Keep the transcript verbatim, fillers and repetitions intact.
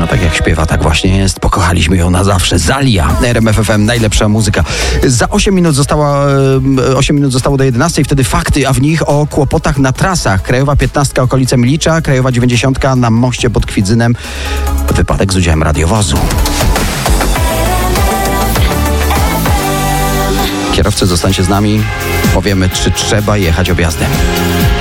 tak jak śpiewa, tak właśnie jest. Pokochaliśmy ją na zawsze. Zalia, R M F F M, najlepsza muzyka. Za osiem minut została, osiem minut zostało do jedenastej, wtedy fakty, a w nich o kłopotach na trasach. Krajowa piętnastka okolice Milicza, Krajowa dziewięćdziesiątka na moście pod Kwidzynem. Wypadek z udziałem radiowozu. Kierowcy, zostańcie z nami. Powiemy, czy trzeba jechać objazdem.